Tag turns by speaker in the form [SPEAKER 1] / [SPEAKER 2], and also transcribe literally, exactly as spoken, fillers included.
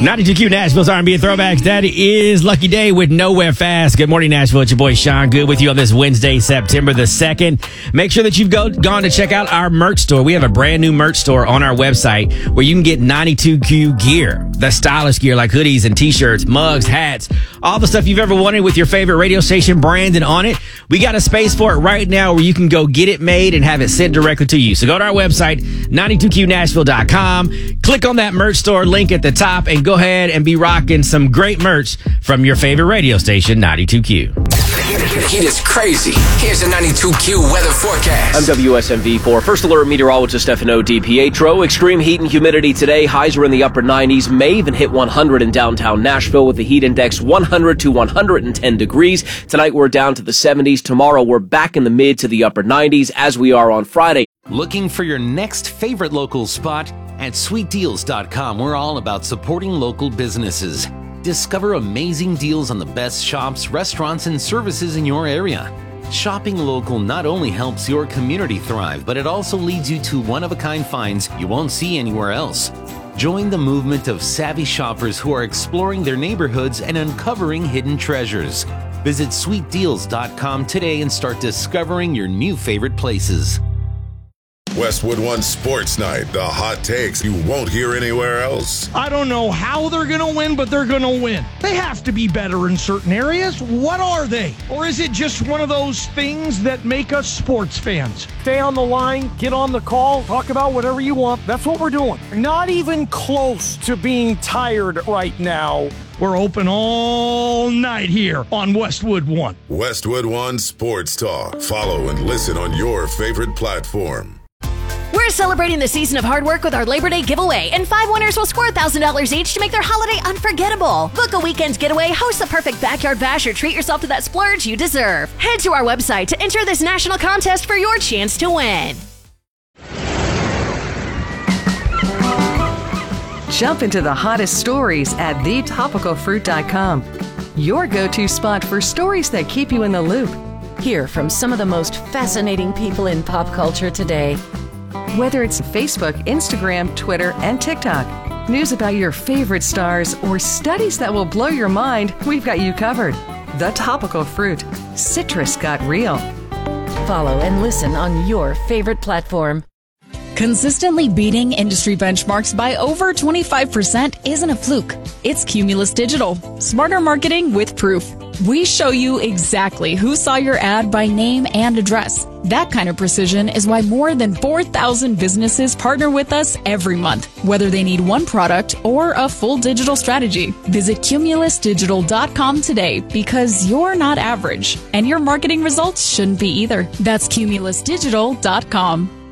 [SPEAKER 1] ninety-two Q Nashville's R and B and Throwbacks. That is Lucky Day with Nowhere Fast. Good morning, Nashville. It's your boy Sean Good with you on this Wednesday, September the second. Make sure that you've go, gone to check out our merch store. We have a brand new merch store on our website where you can get ninety-two Q gear. The stylish gear like hoodies and t-shirts, mugs, hats, all the stuff you've ever wanted with your favorite radio station branded on it. We got a space for it right now where you can go get it made and have it sent directly to you. So go to our website, ninety-two Q Nashville dot com. Click on that merch store link at the top and go ahead and be rocking some great merch from your favorite radio station, ninety-two Q.
[SPEAKER 2] Heat is crazy. Here's the ninety-two Q weather forecast.
[SPEAKER 3] I'm W S M V four First Alert meteorologist Stefano DiPietro. Extreme heat and humidity today. Highs are in the upper nineties. May even hit one hundred in downtown Nashville with the heat index one hundred to one hundred ten degrees. Tonight we're down to the seventies. Tomorrow we're back in the mid to the upper nineties as we are on Friday.
[SPEAKER 4] Looking for your next favorite local spot? At sweet deals dot com, we're all about supporting local businesses. Discover amazing deals on the best shops, restaurants, and services in your area. Shopping local not only helps your community thrive, but it also leads you to one-of-a-kind finds you won't see anywhere else. Join the movement of savvy shoppers who are exploring their neighborhoods and uncovering hidden treasures. Visit sweet deals dot com today and start discovering your new favorite places.
[SPEAKER 5] Westwood One Sports Night, the hot takes you won't hear anywhere else.
[SPEAKER 6] I don't know how they're going to win, but they're going to win. They have to be better in certain areas. What are they? Or is it just one of those things that make us sports fans? Stay on the line, get on the call, talk about whatever you want. That's what we're doing. Not even close to being tired right now. We're open all night here on Westwood One.
[SPEAKER 5] Westwood One Sports Talk. Follow and listen on your favorite platform.
[SPEAKER 7] We're celebrating the season of hard work with our Labor Day giveaway, and five winners will score one thousand dollars each to make their holiday unforgettable. Book a weekend getaway, host the perfect backyard bash, or treat yourself to that splurge you deserve. Head to our website to enter this national contest for your chance to win.
[SPEAKER 8] Jump into the hottest stories at the topical fruit dot com. Your go-to spot for stories that keep you in the loop.
[SPEAKER 9] Hear from some of the most fascinating people in pop culture today.
[SPEAKER 8] Whether it's Facebook, Instagram, Twitter, and TikTok, news about your favorite stars, or studies that will blow your mind, we've got you covered. The Topical Fruit. Citrus got real.
[SPEAKER 9] Follow and listen on your favorite platform.
[SPEAKER 10] Consistently beating industry benchmarks by over twenty-five percent isn't a fluke. It's Cumulus Digital. Smarter marketing with proof. We show you exactly who saw your ad by name and address. That kind of precision is why more than four thousand businesses partner with us every month, whether they need one product or a full digital strategy. Visit Cumulus Digital dot com today because you're not average, and your marketing results shouldn't be either. That's Cumulus Digital dot com.